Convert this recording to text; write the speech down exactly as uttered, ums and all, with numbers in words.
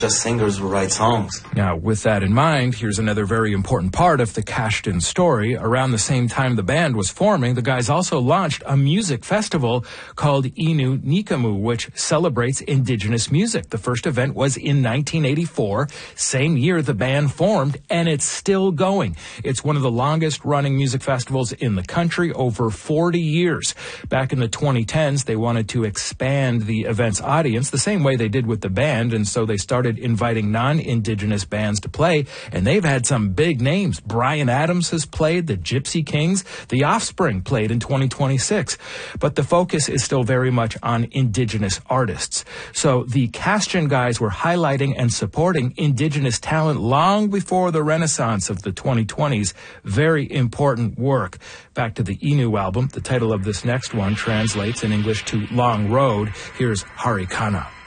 just singers who write songs. Now, with that in mind, here's another very important part of the Kashtin story. Around the same time the band was forming, the guys also launched a music festival called Inu Nikamu, which celebrates indigenous music. The first event was in nineteen eighty-four, same year the band formed, and it's still going. It's one of the longest-running music festivals in the country, over forty years. Back in the twenty tens, they wanted to expand the event's audience the same way they did with the band, and so they started inviting non-indigenous bands to play, and they've had some big names. Bryan Adams has played, the Gypsy Kings, The Offspring played in twenty twenty-six. But the focus is still very much on indigenous artists. So the Kashtin guys were highlighting and supporting indigenous talent long before the renaissance of the twenty twenties. Very important work. Back to the Inu album. The title of this next one translates in English to Long Road. Here's Harikana.